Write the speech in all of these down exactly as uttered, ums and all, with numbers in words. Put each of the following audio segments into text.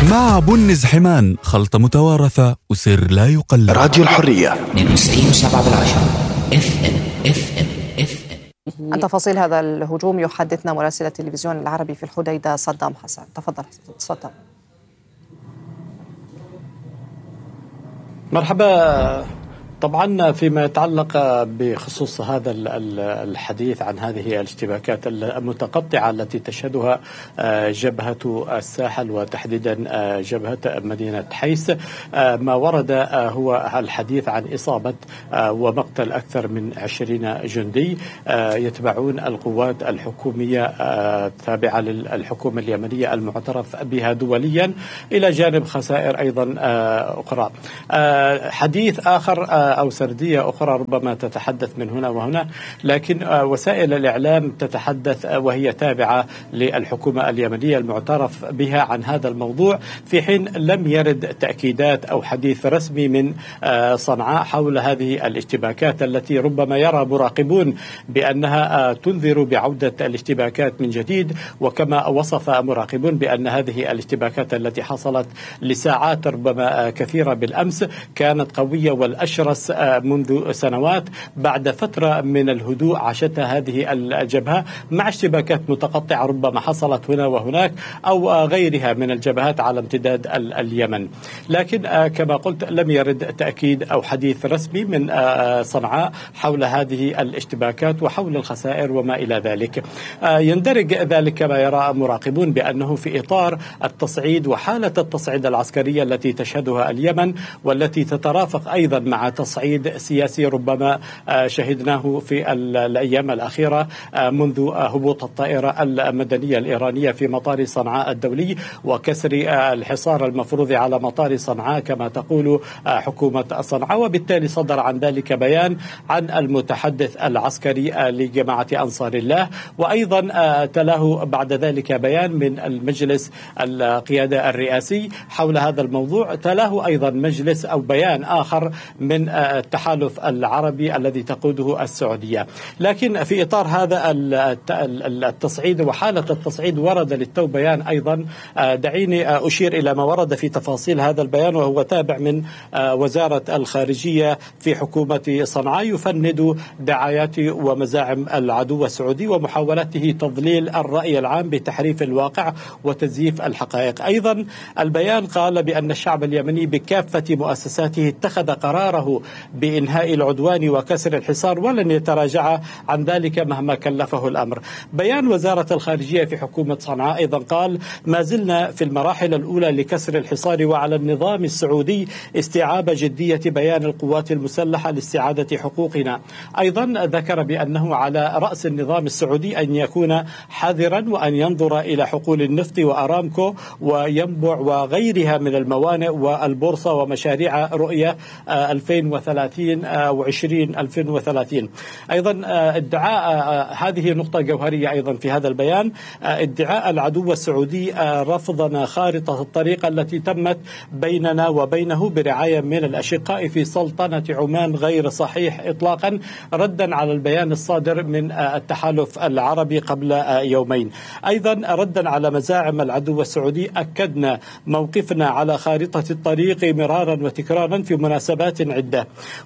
مع بن زحمان، خلطة متوارثة وسر لا يقلد. راديو الحرية اثنين وتسعين وسبعة بالعشرة اف ام اف ام اف ام. عن تفاصيل هذا الهجوم يحدثنا مراسل التلفزيون العربي في الحديدة صدام حسن. تفضل صدام. مرحبا. طبعا فيما يتعلق بخصوص هذا الحديث عن هذه الاشتباكات المتقطعة التي تشهدها جبهة الساحل وتحديدا جبهة مدينة حيس، ما ورد هو الحديث عن إصابة ومقتل أكثر من عشرين جندي يتبعون القوات الحكومية التابعة للحكومة اليمنية المعترف بها دوليا، إلى جانب خسائر أيضا أخرى. حديث آخر أو سردية أخرى ربما تتحدث من هنا وهنا، لكن وسائل الإعلام تتحدث وهي تابعة للحكومة اليمنية المعترف بها عن هذا الموضوع، في حين لم يرد تأكيدات أو حديث رسمي من صنعاء حول هذه الاشتباكات التي ربما يرى مراقبون بأنها تنذر بعودة الاشتباكات من جديد. وكما وصف مراقبون بأن هذه الاشتباكات التي حصلت لساعات ربما كثيرة بالأمس كانت قوية والأشرس منذ سنوات بعد فترة من الهدوء عاشتها هذه الجبهة، مع اشتباكات متقطعة ربما حصلت هنا وهناك أو غيرها من الجبهات على امتداد اليمن. لكن كما قلت لم يرد تأكيد أو حديث رسمي من صنعاء حول هذه الاشتباكات وحول الخسائر وما إلى ذلك. يندرج ذلك كما يرى مراقبون بأنه في إطار التصعيد وحالة التصعيد العسكرية التي تشهدها اليمن، والتي تترافق أيضا مع تصعيد سياسي ربما شهدناه في الأيام الأخيرة منذ هبوط الطائرة المدنية الإيرانية في مطار صنعاء الدولي وكسر الحصار المفروض على مطار صنعاء كما تقول حكومة صنعاء. وبالتالي صدر عن ذلك بيان عن المتحدث العسكري لجماعة أنصار الله، وأيضا تلاه بعد ذلك بيان من المجلس القيادة الرئاسي حول هذا الموضوع، تلاه أيضا مجلس أو بيان آخر من التحالف العربي الذي تقوده السعودية. لكن في إطار هذا التصعيد وحالة التصعيد ورد للتو بيان أيضا، دعيني أشير إلى ما ورد في تفاصيل هذا البيان، وهو تابع من وزارة الخارجية في حكومة صنعاء، يفند دعايات ومزاعم العدو السعودي ومحاولته تضليل الرأي العام بتحريف الواقع وتزييف الحقائق. أيضا البيان قال بأن الشعب اليمني بكافة مؤسساته اتخذ قراره بإنهاء العدوان وكسر الحصار ولن يتراجع عن ذلك مهما كلفه الأمر. بيان وزارة الخارجية في حكومة صنعاء أيضا قال: ما زلنا في المراحل الأولى لكسر الحصار، وعلى النظام السعودي استيعاب جدية بيان القوات المسلحة لاستعادة حقوقنا. أيضا ذكر بأنه على رأس النظام السعودي أن يكون حذرا وأن ينظر إلى حقول النفط وأرامكو وينبع وغيرها من الموانئ والبورصة ومشاريع رؤية ألفين وثلاثين وعشرين ألفين وثلاثين. أيضا ادعاء هذه نقطة جوهرية أيضا في هذا البيان، ادعاء العدو السعودي رفضنا خارطة الطريق التي تمت بيننا وبينه برعاية من الأشقاء في سلطنة عمان غير صحيح إطلاقا، ردا على البيان الصادر من التحالف العربي قبل يومين. أيضا ردا على مزاعم العدو السعودي أكدنا موقفنا على خارطة الطريق مرارا وتكرارا في مناسبات عدة.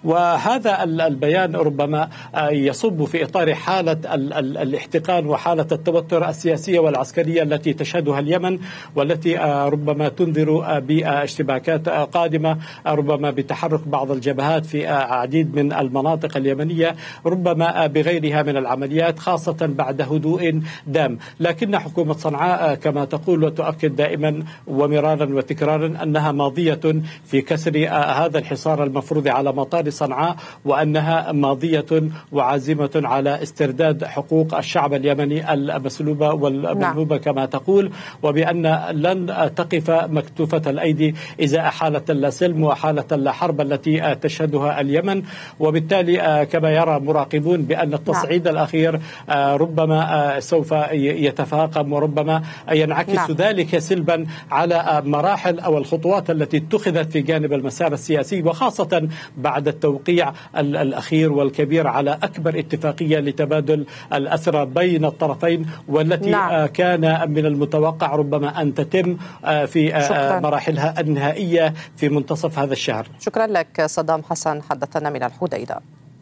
وهذا البيان ربما يصب في إطار حالة الاحتقان وحالة التوتر السياسية والعسكرية التي تشهدها اليمن، والتي ربما تنذر باشتباكات قادمة، ربما بتحرك بعض الجبهات في عديد من المناطق اليمنية، ربما بغيرها من العمليات، خاصة بعد هدوء دام. لكن حكومة صنعاء كما تقول وتؤكد دائما ومرارا وتكرارا أنها ماضية في كسر هذا الحصار المفروض على مطار صنعاء، وأنها ماضية وعازمة على استرداد حقوق الشعب اليمني المسلوبة والمنهوبة كما تقول، وبأن لن تقف مكتوفة الأيدي إزاء حالة اللاسلم وحالة الحرب التي تشهدها اليمن. وبالتالي كما يرى مراقبون بأن التصعيد نعم. الأخير ربما سوف يتفاقم وربما ينعكس نعم. ذلك سلبا على مراحل أو الخطوات التي اتخذت في جانب المسار السياسي، وخاصة بعد التوقيع الأخير والكبير على أكبر اتفاقية لتبادل الأسرى بين الطرفين، والتي نعم. كان من المتوقع ربما أن تتم في شكرا. مراحلها النهائية في منتصف هذا الشهر. شكرا لك صدام حسن، حدثنا من الحديدة.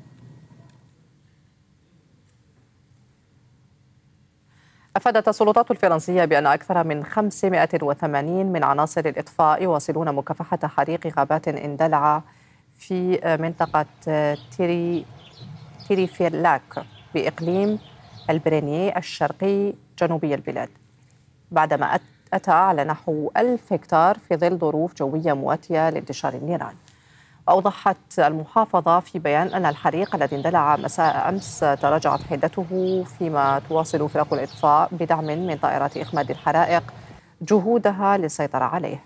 أفادت السلطات الفرنسية بأن أكثر من خمسمائة وثمانين من عناصر الإطفاء يواصلون مكافحة حريق غابات اندلع في منطقة تيري تيريفيلاك بإقليم البرينيه الشرقي جنوبي البلاد، بعدما أتى على نحو ألف هكتار في ظل ظروف جوية مواتية لانتشار النيران. أوضحت المحافظة في بيان أن الحريق الذي اندلع مساء أمس تراجعت حدته، فيما تواصل فرق الإطفاء بدعم من طائرات إخماد الحرائق جهودها للسيطرة عليه.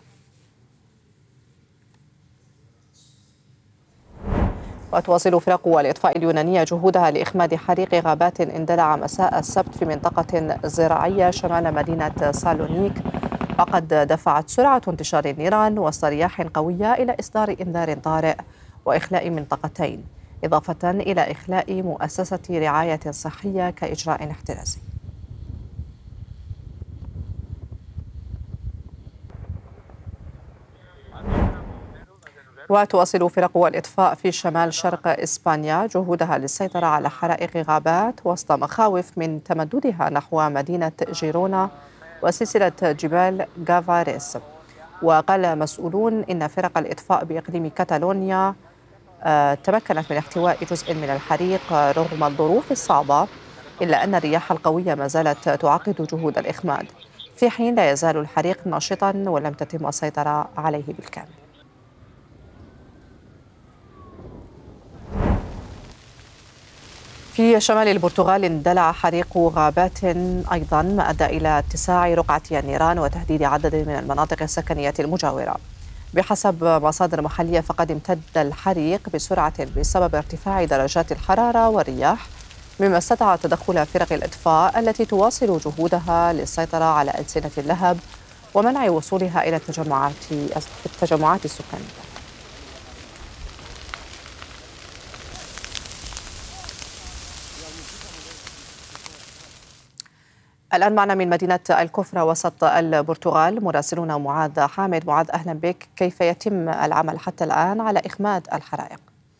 وتواصل فرق الإطفاء اليونانية جهودها لإخماد حريق غابات اندلع مساء السبت في منطقة زراعية شمال مدينة سالونيك، وقد دفعت سرعة انتشار النيران وسط رياح قوية إلى إصدار إنذار طارئ وإخلاء منطقتين، إضافة إلى إخلاء مؤسسة رعاية صحية كإجراء احترازي. وتواصل فرق الإطفاء في شمال شرق إسبانيا جهودها للسيطرة على حرائق غابات وسط مخاوف من تمددها نحو مدينة جيرونا وسلسلة جبال غافاريس. وقال مسؤولون إن فرق الإطفاء بإقليم كاتالونيا تمكنت من احتواء جزء من الحريق رغم الظروف الصعبة، إلا أن الرياح القوية ما زالت تعقد جهود الإخماد، في حين لا يزال الحريق ناشطا ولم تتم السيطرة عليه بالكامل. في شمال البرتغال اندلع حريق غابات أيضا، ما أدى إلى اتساع رقعة النيران وتهديد عدد من المناطق السكنية المجاورة. بحسب مصادر محلية فقد امتد الحريق بسرعة بسبب ارتفاع درجات الحرارة والرياح، مما استدعى تدخل فرق الإطفاء التي تواصل جهودها للسيطرة على ألسنة اللهب ومنع وصولها إلى التجمعات التجمعات السكانية. الآن معنا من مدينة الكفرة وسط البرتغال مراسلنا معاذ حامد. معاذ، أهلا بك. كيف يتم العمل حتى الآن على إخماد الحرائق؟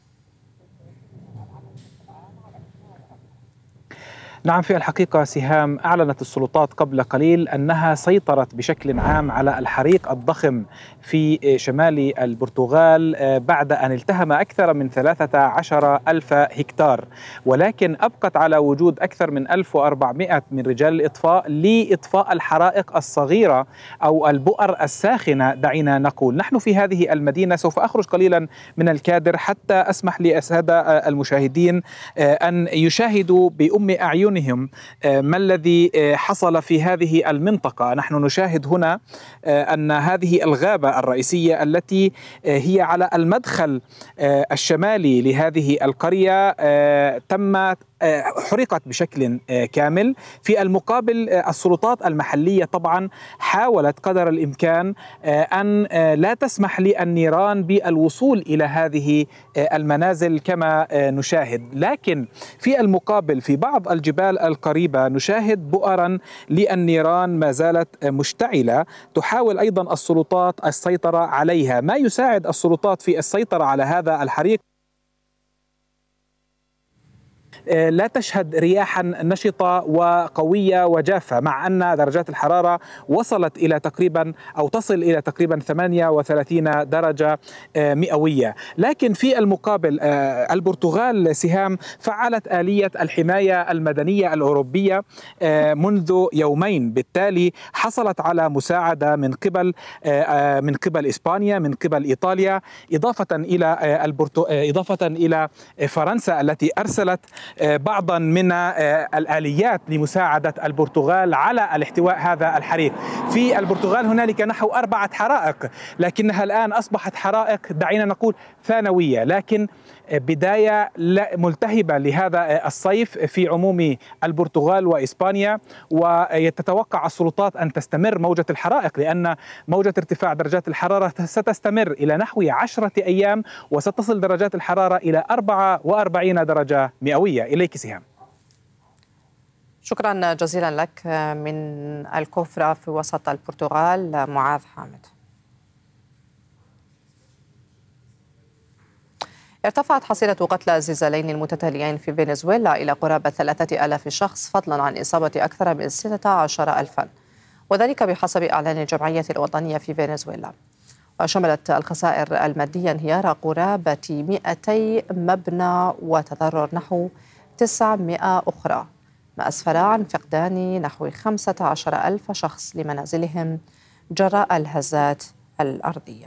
نعم، في الحقيقة سهام، أعلنت السلطات قبل قليل أنها سيطرت بشكل عام على الحريق الضخم في شمال البرتغال بعد أن التهم أكثر من ثلاثة عشر ألف هكتار، ولكن أبقت على وجود أكثر من ألف وأربعمائة من رجال الإطفاء لإطفاء الحرائق الصغيرة أو البؤر الساخنة. دعينا نقول نحن في هذه المدينة، سوف أخرج قليلا من الكادر حتى أسمح للسادة المشاهدين أن يشاهدوا بأم أعين ما الذي حصل في هذه المنطقة. نحن نشاهد هنا أن هذه الغابة الرئيسية التي هي على المدخل الشمالي لهذه القرية تم حرقت بشكل كامل. في المقابل السلطات المحلية طبعا حاولت قدر الإمكان أن لا تسمح للنيران بالوصول إلى هذه المنازل كما نشاهد، لكن في المقابل في بعض الجبال القريبة نشاهد بؤرا للنيران ما زالت مشتعلة، تحاول أيضا السلطات السيطرة عليها. ما يساعد السلطات في السيطرة على هذا الحريق لا تشهد رياحا نشطة وقوية وجافة، مع أن درجات الحرارة وصلت إلى تقريبا أو تصل إلى تقريبا ثمانية وثلاثين درجة مئوية. لكن في المقابل البرتغال سهام فعلت آلية الحماية المدنية الأوروبية منذ يومين، بالتالي حصلت على مساعدة من قبل من قبل إسبانيا، من قبل إيطاليا، إضافة إلى البرتو... إضافة إلى فرنسا التي أرسلت بعضا من الآليات لمساعدة البرتغال على الاحتواء هذا الحريق. في البرتغال هنالك نحو أربعة حرائق، لكنها الآن أصبحت حرائق دعينا نقول ثانوية، لكن بداية ملتهبة لهذا الصيف في عموم البرتغال وإسبانيا. ويتوقع السلطات أن تستمر موجة الحرائق، لأن موجة ارتفاع درجات الحرارة ستستمر إلى نحو عشرة أيام، وستصل درجات الحرارة إلى أربعة وأربعين درجة مئوية. إليك سهام. شكرا جزيلا لك من الكوفرة في وسط البرتغال معاذ حامد. ارتفعت حصيلة قتلى الزلزالين المتتاليين في فنزويلا إلى قرابة ثلاثة آلاف شخص، فضلا عن إصابة أكثر من ستة عشر ألفا، وذلك بحسب إعلان الجمعية الوطنية في فنزويلا. وشملت الخسائر المادية انهيار قرابة مئتي مبنى وتضرر نحو تسعمائة أخرى، ما أسفر عن فقدان نحو خمسة عشر ألف شخص لمنازلهم جراء الهزات الأرضية.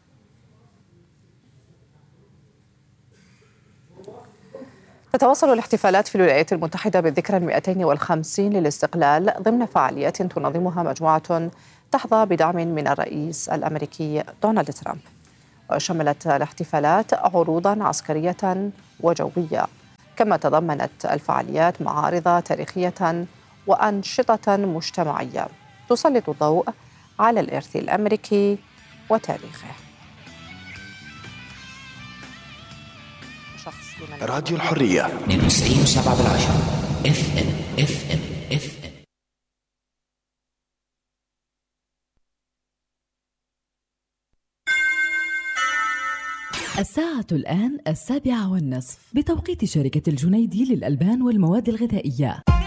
تتواصل الاحتفالات في الولايات المتحدة بالذكرى المئتين والخمسين للاستقلال ضمن فعاليات تنظمها مجموعة تحظى بدعم من الرئيس الأمريكي دونالد ترامب. وشملت الاحتفالات عروضا عسكرية وجوية، كما تضمنت الفعاليات معارض تاريخية وأنشطة مجتمعية تسلط الضوء على الإرث الأمريكي وتاريخه. راديو الحرية اثنين وتسعين وسبعة بالعشرة اف ام اف ام اف ام. الساعة الآن السابعة والنصف بتوقيت شركة الجنيدي للألبان والمواد الغذائية.